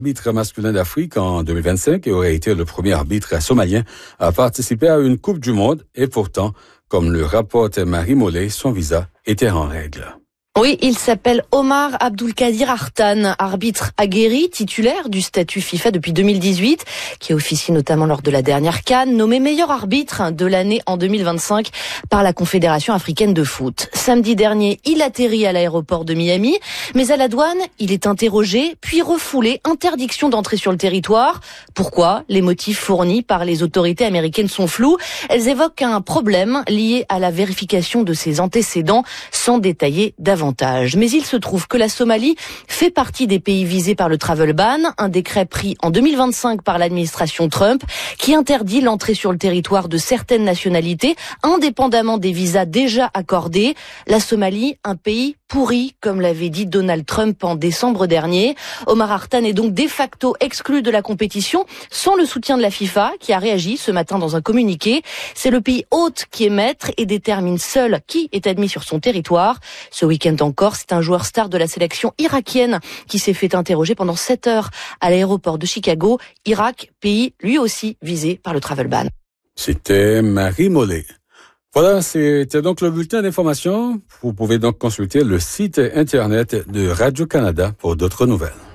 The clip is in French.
Arbitre masculin d'Afrique en 2025 et aurait été le premier arbitre somalien à participer à une Coupe du Monde. Et pourtant, comme le rapporte Marie Mollet, son visa était en règle. Oui, il s'appelle Omar Abdulkadir Artan, arbitre aguerri, titulaire du statut FIFA depuis 2018, qui officie notamment lors de la dernière CAN, nommé meilleur arbitre de l'année en 2025 par la Confédération africaine de foot. Samedi dernier, il atterrit à l'aéroport de Miami, mais à la douane, il est interrogé, puis refoulé, interdiction d'entrer sur le territoire. Pourquoi? Les motifs fournis par les autorités américaines sont flous. Elles évoquent un problème lié à la vérification de ses antécédents, sans détailler davantage. Mais il se trouve que la Somalie fait partie des pays visés par le travel ban, un décret pris en 2025 par l'administration Trump qui interdit l'entrée sur le territoire de certaines nationalités, indépendamment des visas déjà accordés. La Somalie, un pays pourri, comme l'avait dit Donald Trump en décembre dernier. Omar Artan est donc de facto exclu de la compétition, sans le soutien de la FIFA, qui a réagi ce matin dans un communiqué. C'est le pays hôte qui est maître et détermine seul qui est admis sur son territoire. Ce week-end encore, c'est un joueur star de la sélection irakienne qui s'est fait interroger pendant 7 heures à l'aéroport de Chicago. Irak, pays lui aussi visé par le travel ban. C'était Marie Mollet. Voilà, c'était donc le bulletin d'information. Vous pouvez donc consulter le site internet de Radio-Canada pour d'autres nouvelles.